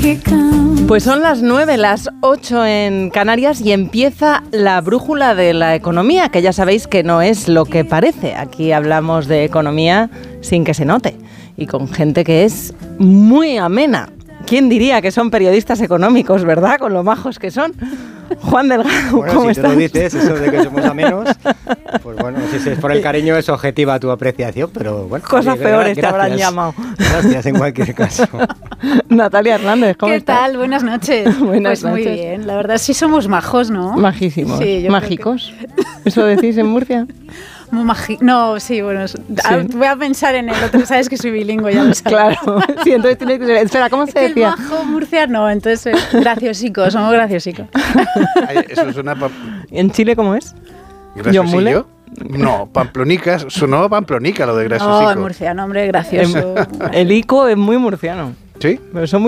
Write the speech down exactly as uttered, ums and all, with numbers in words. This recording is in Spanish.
Pues son las nueve, las ocho en Canarias y empieza la brújula de la economía, que ya sabéis que no es lo que parece. Aquí hablamos de economía sin que se note y con gente que es muy amena. ¿Quién diría que son periodistas económicos, verdad? Con lo majos que son. Juan Delgado, bueno, ¿cómo si estás? tú lo dices, eso de que somos amenos, pues bueno, si es por el cariño es objetiva tu apreciación, pero bueno. Cosas oye, peores gracias, te habrán llamado. Gracias en cualquier caso. Natalia Hernández, ¿cómo ¿Qué estás? tal? Buenas noches. Buenas pues noches. muy bien, la verdad sí somos majos, ¿no? Majísimos. Sí, yo ¿Mágicos? Que... ¿Eso decís en Murcia? Muy magi- no, sí, bueno, sí. Voy a pensar en el otro, sabes que soy bilingüe, ya lo sabes. Claro, sí, entonces tienes que ser... Espera, ¿cómo se es decía? El majo murciano, entonces graciosicos, somos graciosicos. Ay, eso suena... Pa... ¿En Chile cómo es? ¿Graciosillo? No, pamplonicas, sonó pamplonica lo de graciosico. No, en murciano, hombre, gracioso. El, el ico es muy murciano. ¿Sí? Pero son muy